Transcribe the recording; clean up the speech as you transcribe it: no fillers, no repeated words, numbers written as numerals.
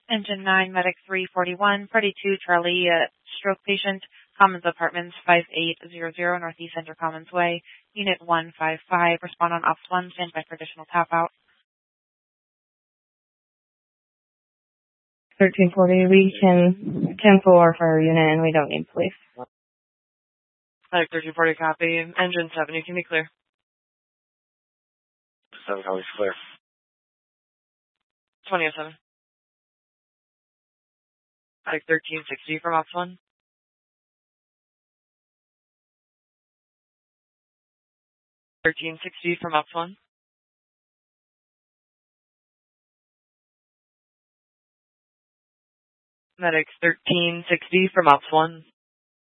Engine 9, Medic 341, Freddy 2, Charlie, stroke patient, Commons Apartments 5800, Northeast Center Commons Way, Unit 155, respond on Ops 1, stand by for additional tap out. 1340, we can cancel our fire unit and we don't need police. Medic 1340, copy. Engine 7, you can be clear. 7, always clear. 2007. Medic 1360 from Ops 1. 1360 from Ops 1. Medic 1360 from Ops 1.